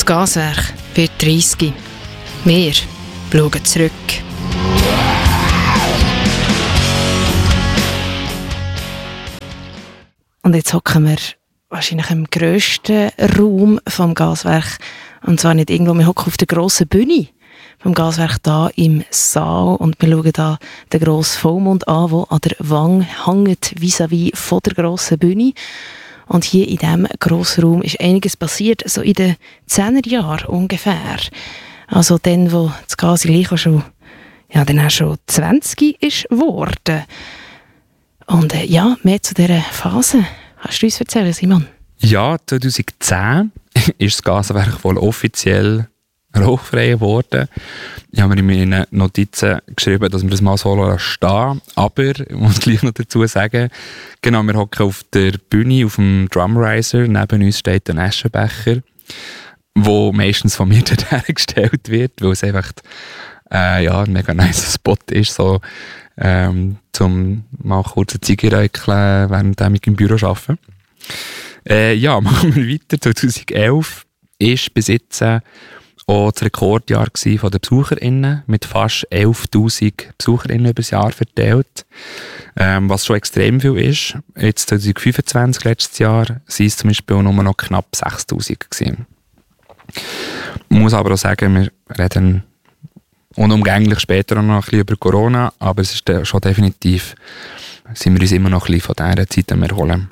Gaswerk wird 30. Wir schauen zurück. Und jetzt hocken wir wahrscheinlich im grössten Raum vom Gaswerk. Und zwar nicht irgendwo, wir hocken auf der grossen Bühne vom Gaswerk hier im Saal. Und wir schauen hier den grossen Vollmond an, der an der Wange hängt, vis-à-vis von der grossen Bühne. Und hier in diesem grossen Raum ist einiges passiert, so in den 10er Jahren ungefähr. Also dann, wo das Gasilicho schon 20 ist geworden. Und mehr zu dieser Phase. Kannst du uns erzählen, Simon? Ja, 2010 ist das Gaswerk wohl offiziell rauchfrei geworden. Ich habe mir in meinen Notizen geschrieben, dass wir das mal so stehen. Aber ich muss gleich noch dazu sagen, genau, wir hocken auf der Bühne, auf dem Drumriser. Neben uns steht ein Aschenbecher, wo meistens von mir hergestellt wird, weil es einfach ein mega nice Spot ist, so, zum mal kurz eine Ziege räucheln, während ich im Büro arbeite. Machen wir weiter. 2011 ist bis jetzt auch das Rekordjahr von den BesucherInnen, mit fast 11'000 BesucherInnen über das Jahr verteilt. Was schon extrem viel ist. Jetzt 2025, letztes Jahr, waren es zum Beispiel nur noch knapp 6'000 gewesen. Ich muss aber auch sagen, wir reden unumgänglich später noch ein bisschen über Corona, aber es ist schon definitiv, sind wir uns immer noch ein bisschen von dieser Zeit am Erholen.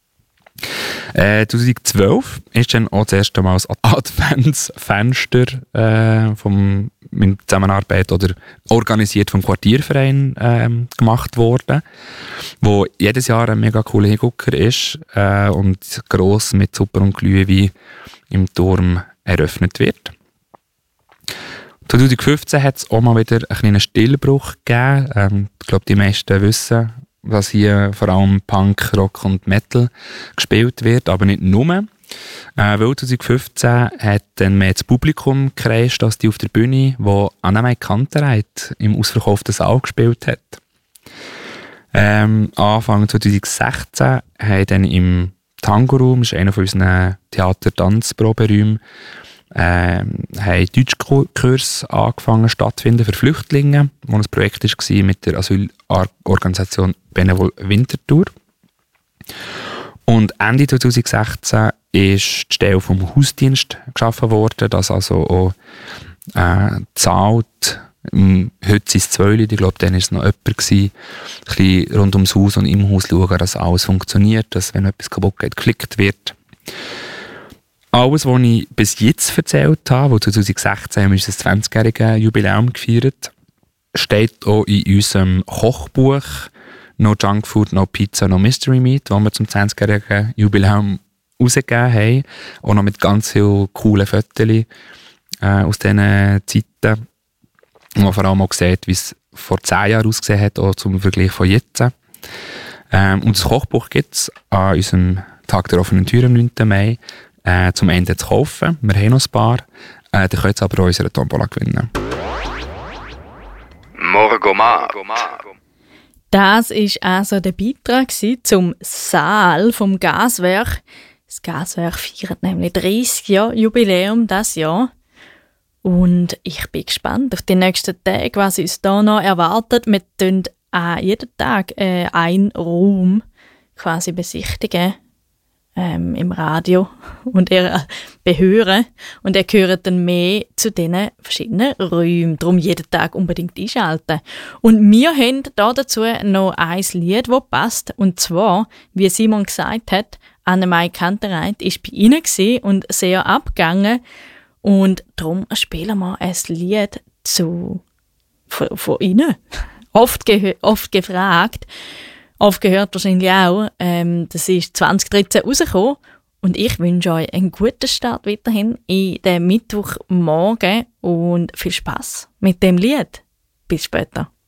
2012 ist dann auch das erste Mal das Adventsfenster mit Zusammenarbeit oder organisiert vom Quartierverein gemacht worden, wo jedes Jahr ein mega cooler Hingucker ist und gross mit Suppe und Glühwein im Turm eröffnet wird. 2015 hat es auch mal wieder einen kleinen Stillbruch gegeben. Ich glaube, die meisten wissen, dass hier vor allem Punk, Rock und Metal gespielt wird, aber nicht nur. Weil 2015 hat dann mehr das Publikum gekreist, als die auf der Bühne, wo Annemai Kantereit im ausverkauften Saal gespielt hat. Anfang 2016 haben dann im Tango-Raum, das ist einer von unseren Theater-Tanzproberäumen, haben Deutschkurse angefangen stattfinden für Flüchtlinge, wo ein Projekt war mit der Asylorganisation Benevol Winterthur. Und Ende 2016 ist die Stelle vom Hausdienst geschaffen worden, das also auch zahlt. Heute sind es 2 Leute, ich glaube, dann war es noch jemand gewesen. Ein bisschen rund ums Haus und im Haus schauen, dass alles funktioniert, dass, wenn etwas kaputt geht, geklickt wird. Alles, was ich bis jetzt erzählt habe, wo 2016 haben wir unser 20-jähriges Jubiläum gefeiert, steht auch in unserem Kochbuch «No Junk Food, No Pizza, No Mystery Meat», das wir zum 20-jährigen Jubiläum rausgegeben haben. Auch noch mit ganz vielen coolen Fotos aus diesen Zeiten. Und man vor allem auch sieht, wie es vor 10 Jahren ausgesehen hat, auch zum Vergleich von jetzt. Und das Kochbuch gibt es an unserem Tag der offenen Tür am 9. Mai. Zum Ende zu kaufen. Wir haben noch ein paar. Ihr könnt es aber auch unsere Tombola gewinnen. Morgomar. Das war also der Beitrag zum Saal vom Gaswerk. Das Gaswerk feiert nämlich 30 Jahre Jubiläum dieses Jahr. Und ich bin gespannt auf die nächsten Tage, was uns da noch erwartet. Wir tun jeden Tag einen Raum quasi besichtigen. Im Radio und ihr behören und ihr gehört dann mehr zu diesen verschiedenen Räumen. Darum jeden Tag unbedingt einschalten. Und wir haben da dazu noch ein Lied, das passt. Und zwar, wie Simon gesagt hat, Annemai Kantereit war bei ihnen und sehr abgegangen. Und darum spielen wir ein Lied von ihnen. Oft gefragt. Aufgehört wahrscheinlich auch. Das ist 2013 rausgekommen. Und ich wünsche euch einen guten Start weiterhin in den Mittwochmorgen und viel Spass mit dem Lied. Bis später.